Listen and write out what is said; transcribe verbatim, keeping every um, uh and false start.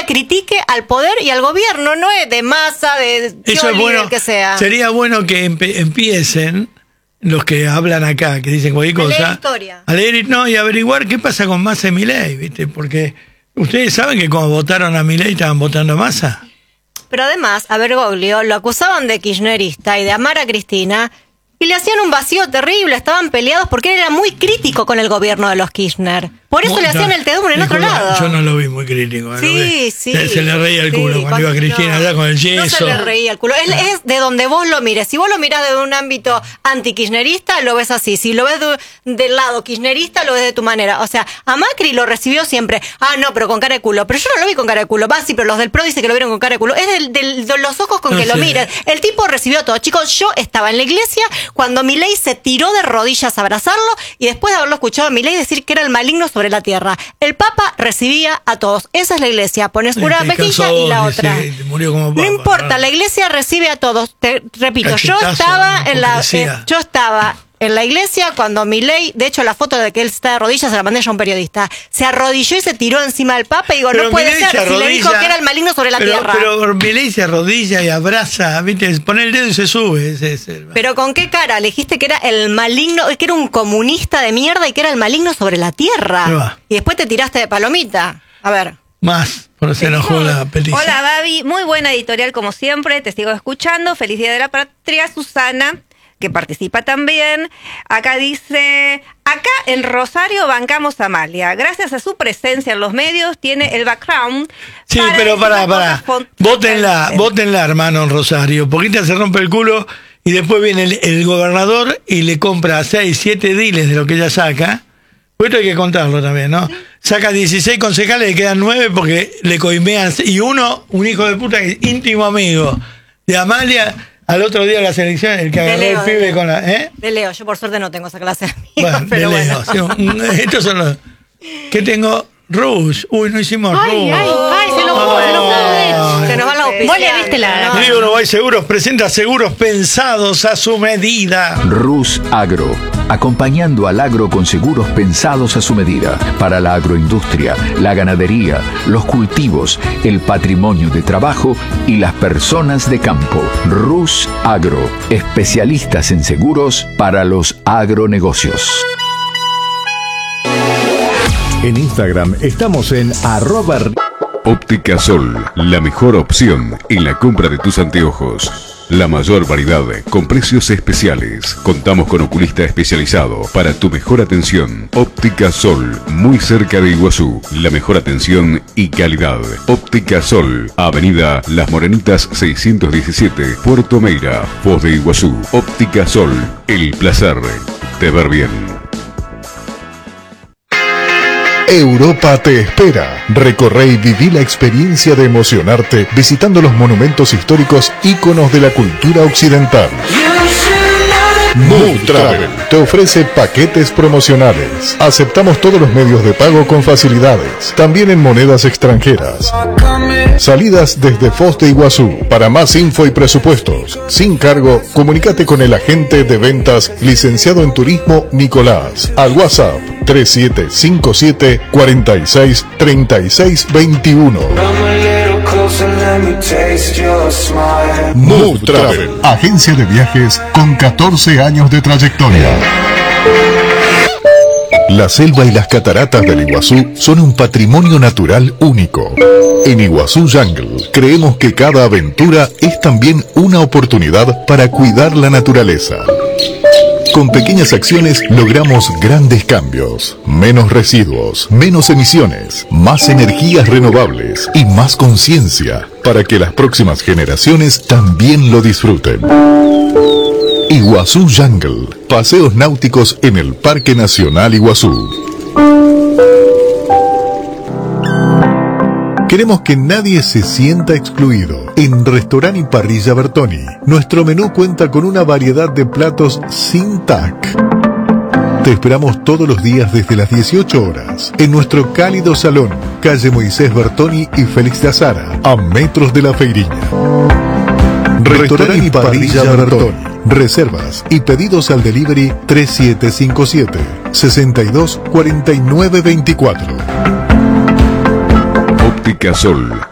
familia critique al poder y al gobierno, no es de Massa, de Eso es bueno, el que sea. Sería bueno que empe- empiecen los que hablan acá, que dicen cualquier A cosa, leer historia. a leer no, y averiguar qué pasa con Massa y Milei, ¿viste? Porque ustedes saben que cuando votaron a Milei estaban votando a Massa. Pero además, a Bergoglio lo acusaban de kirchnerista y de amar a Cristina y le hacían un vacío terrible, estaban peleados porque él era muy crítico con el gobierno de los Kirchner. Por eso Muy- le hacían el tedum en otro Disculpa, lado. Yo no lo vi muy crítico. Sí, lo vi. sí. Se, se le reía el culo sí, cuando iba Cristina no, allá con el yeso. No se le reía el culo. Él es de donde vos lo mires. Si vos lo mirás de un ámbito anti-kirchnerista, lo ves así. Si lo ves de, del lado kirchnerista, lo ves de tu manera. O sea, a Macri lo recibió siempre. Ah, no, pero con cara de culo. Pero yo no lo vi con cara de culo. Va, sí, pero los del PRO dicen que lo vieron con cara de culo. Es del, del- de los ojos con No que lo sé. miren. El tipo recibió todo. Chicos, yo estaba en la iglesia cuando Milei se tiró de rodillas a abrazarlo y después de haberlo escuchado a Milei decir que era el maligno sobre la tierra. El Papa recibía a todos. Esa es la iglesia. Pones una Te mejilla casó, y la dice, otra. te murió como No papa, importa, ¿no? la iglesia recibe a todos. Te repito, yo Cachetazo, estaba en la hipocresía. eh, yo estaba en la iglesia cuando Milei, de hecho la foto de que él está de rodillas se la mandé yo a un periodista. Se arrodilló y se tiró encima del Papa y digo, Pero no puede Milei ser, se si le dijo arrodilla, que era el maligno sobre la pero, tierra. Pero Milei se arrodilla y abraza, ¿viste? Pone el dedo y se sube. Ese, ese. Pero ¿con qué cara? Le dijiste que era el maligno, que era un comunista de mierda y que era el maligno sobre la tierra. Ahí va. Y después te tiraste de palomita. A ver. Más, por se enojó la Peliza. Hola, Babi. Muy buena editorial como siempre. Te sigo escuchando. Feliz Día de la Patria, Susana, que participa también. Acá dice, acá en Rosario bancamos a Amalia. Gracias a su presencia en los medios, tiene el background. Sí, para pero decir pará, las pará. cosas fon- Vótenla, vótenla, hermano, en Rosario. Poquita se rompe el culo y después viene el, el gobernador y le compra seis, siete diles de lo que ella saca. Pues esto hay que contarlo también, ¿no? Saca dieciséis concejales, le quedan nueve porque le coimean. Y uno, un hijo de puta que es íntimo amigo de Amalia, al otro día de la selección, el que De agarró Leo, el de pibe Leo. con la... ¿eh? De Leo, yo por suerte no tengo esa clase de amigos, Bueno, pero de bueno. Leo. Sí, un- estos son los... ¿Qué tengo? Rush. Uy, no hicimos Ay, Rush. ay, ay, se nos fue, se nos fue. Se nos van los Vos le auspiciantes, viste la- ¿no? Río Uruguay Seguros presenta seguros pensados a su medida. Rus Agro, acompañando al agro con seguros pensados a su medida, para la agroindustria, la ganadería, los cultivos, el patrimonio de trabajo y las personas de campo. Rus Agro, especialistas en seguros para los agronegocios. En Instagram estamos en arroba Óptica Sol, la mejor opción en la compra de tus anteojos. La mayor variedad con precios especiales. Contamos con oculista especializado para tu mejor atención. Óptica Sol, muy cerca de Iguazú. La mejor atención y calidad. Óptica Sol, Avenida Las Morenitas seiscientos diecisiete, Puerto Meira, Foz de Iguazú. Óptica Sol, el placer de ver bien. Europa te espera. Recorre y viví la experiencia de emocionarte visitando los monumentos históricos íconos de la cultura occidental. Mood Travel te ofrece paquetes promocionales. Aceptamos todos los medios de pago con facilidades, también en monedas extranjeras. Salidas desde Foz de Iguazú. Para más info y presupuestos, sin cargo, comunícate con el agente de ventas licenciado en turismo Nicolás al WhatsApp tres siete cinco siete, cuatro seis, tres seis dos uno. Mood Travel, agencia de viajes con catorce años de trayectoria. La selva y las cataratas del Iguazú son un patrimonio natural único. En Iguazú Jungle creemos que cada aventura es también una oportunidad para cuidar la naturaleza. Con pequeñas acciones logramos grandes cambios, menos residuos, menos emisiones, más energías renovables y más conciencia para que las próximas generaciones también lo disfruten. Iguazú Jungle, paseos náuticos en el Parque Nacional Iguazú. Queremos que nadie se sienta excluido. En Restaurant y Parrilla Bertoni, nuestro menú cuenta con una variedad de platos sin T A C. Te esperamos todos los días desde las dieciocho horas en nuestro cálido salón, calle Moisés Bertoni y Félix de Azara, a metros de la Feiriña. Restaurant y Parrilla Bertoni. Reservas y pedidos al delivery tres siete cinco siete, seis dos cuatro nueve dos cuatro. Óptica Sol,